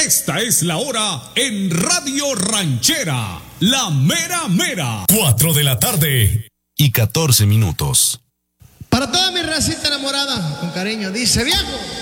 Esta es la hora en Radio Ranchera, la mera mera. 4 de la tarde y 14 minutos. Para toda mi racita enamorada, con cariño, dice viejo.